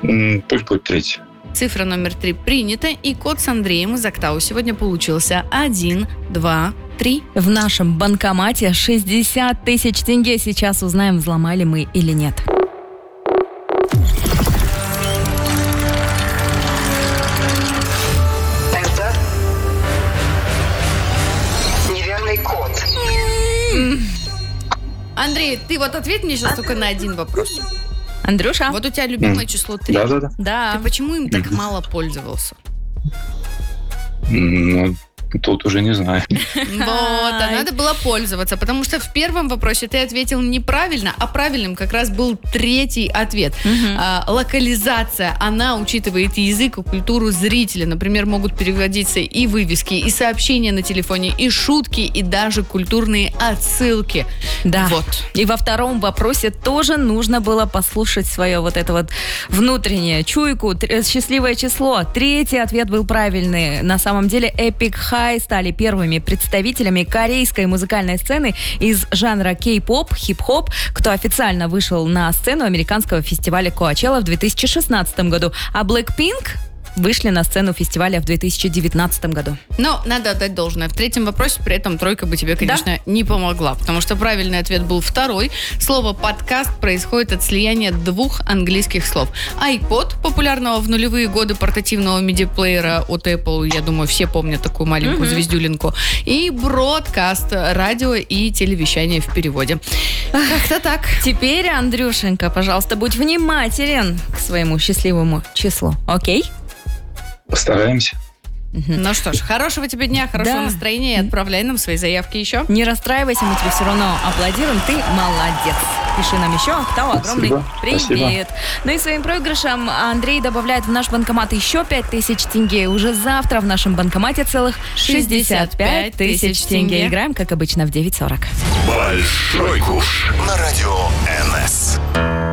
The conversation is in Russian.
Пусть будет 3. Цифра номер 3 принята, и код с Андреем из Актау сегодня получился 1, 2, 3. В нашем банкомате 60 тысяч тенге. Сейчас узнаем, взломали мы или нет. Это неверный код. Андрей, ты вот ответь мне сейчас только на один вопрос. Андрюша? Вот у тебя любимое число 3. Да. Да. Ты почему им так мало пользовался? Ну, тут уже не знаю. Вот, а надо было пользоваться, потому что в первом вопросе ты ответил неправильно, а правильным как раз был 3-й ответ. Локализация, она учитывает язык и культуру зрителя. Например, могут переводиться и вывески, и сообщения на телефоне, и шутки, и даже культурные отсылки. Да. Вот. И во втором вопросе тоже нужно было послушать свое вот это вот внутреннее чуйку, счастливое число. 3-й ответ был правильный. На самом деле Epic High стали первыми представителями корейской музыкальной сцены из жанра кей-поп, хип-хоп, кто официально вышел на сцену американского фестиваля Coachella в 2016 году. А Blackpink вышли на сцену фестиваля в 2019 году. Но надо отдать должное. В 3-м вопросе при этом 3 бы тебе, конечно, не помогла, потому что правильный ответ был 2-й. Слово «подкаст» происходит от слияния 2 английских слов. iPod, популярного в нулевые годы портативного медиаплеера от Apple, я думаю, все помнят такую маленькую звездюлинку, и broadcast, радио и телевещание в переводе. Как-то так. Теперь, Андрюшенька, пожалуйста, будь внимателен к своему счастливому числу. Окей? Постараемся. Ну что ж, хорошего тебе дня, хорошего настроения, и отправляй нам свои заявки еще. Не расстраивайся, мы тебе все равно аплодируем. Ты молодец. Пиши нам еще. Актау, огромный привет. Спасибо. Ну и своим проигрышем Андрей добавляет в наш банкомат еще 5000 тенге. Уже завтра в нашем банкомате целых 65 тысяч тенге. Играем, как обычно, в 9:40. Большой куш на радио НС.